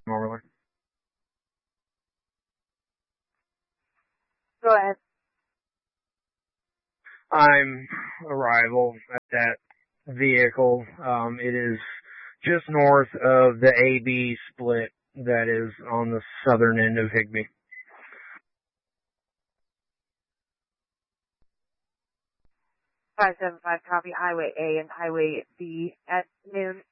normally. Go ahead. I'm arrival at that vehicle. It is just north of the AB split that is on the southern end of Higbee. 575 copy Highway A and Highway B at noon.